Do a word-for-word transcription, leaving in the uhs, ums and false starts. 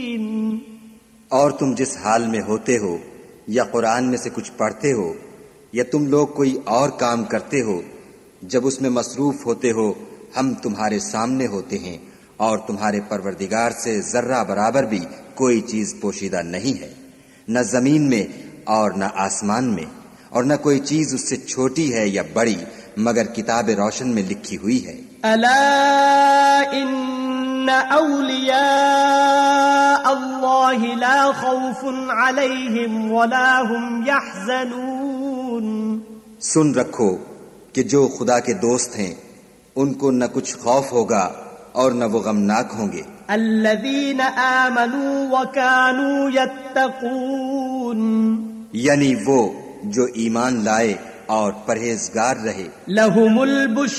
और तुम जिस हाल में होते हो या कुरान में से कुछ पढ़ते हो या तुम लोग कोई और काम करते हो, जब उसमें मसरूफ होते हो हम तुम्हारे सामने होते हैं और तुम्हारे परवरदिगार से जर्रा बराबर भी कोई चीज पोशीदा नहीं है, न जमीन में और न आसमान में, और न कोई चीज उससे छोटी है या बड़ी मगर किताब रोशन में लिखी हुई है। अला इन्ना औलिया अल्लाहि ला खौफुन अलैहिम वला हुम यहज़नून। सुन रखो कि जो खुदा के दोस्त हैं उनको न कुछ खौफ होगा और न वो गमनाक होंगे। अल्लज़ीना आमनू व कानू यत्तकून, यानी वो जो ईमान लाए और परहेजगार रहे। लहुमुल बुश